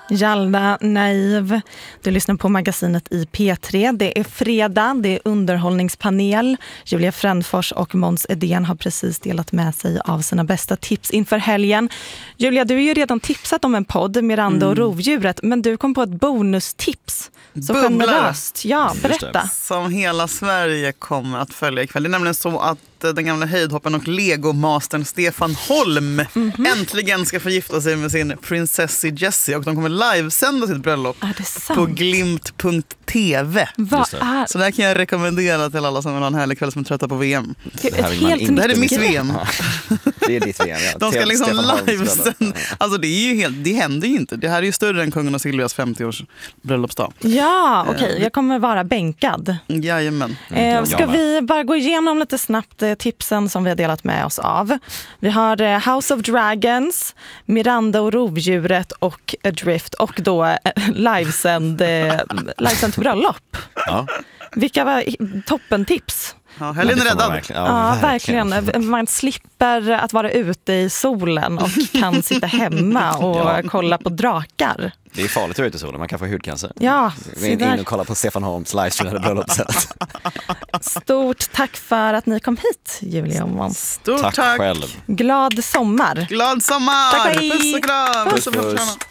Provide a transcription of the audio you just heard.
Jalda Naiv. Du lyssnar på magasinet i P3. Det är fredag, det är underhållningspanel. Julia Frändfors och Måns Edén har precis delat med sig av sina bästa tips inför helgen. Julia, du har ju redan tipsat om en podd, Miranda och rovdjuret, men du kom på ett bonustips. Så generöst. Ja, berätta. Som hela Sverige kommer att följa ikväll. Det är nämligen så att den gamla höjdhoppen och legomastern Stefan Holm äntligen ska få gifta sig med sin prinsessi Jessie, och de kommer livesända sitt bröllop på glimt.tv. Så det här kan jag rekommendera till alla som vill ha en härlig kväll som är trötta på VM. Det här är Miss VM. Det är ditt VM, ja. De ska liksom livesända. Alltså det händer ju inte. Det här är ju större än kungen och Silvias 50-års bröllopsdag. Ja, okej. Jag kommer vara bänkad. Jajamän. Ska vi bara gå igenom lite snabbt tipsen som vi har delat med oss av. Vi har House of Dragons, Miranda och rovdjuret och Adrift, och då livesänd bröllop. Ja. Vilka var toppentips? Ja, helgen är räddad. Ja, verkligen. Man slipper att vara ute i solen och kan sitta hemma och kolla på drakar. Det är farligt att vara ute i solen, man kan få hudcancer. Ja, in och kolla på Stefan Holms livestreamade bröllop. Stort tack för att ni kom hit, Julia och Måns. Stort tack. Själv. Glad sommar. Glad sommar. Tack, hej. Puss och kram. Puss.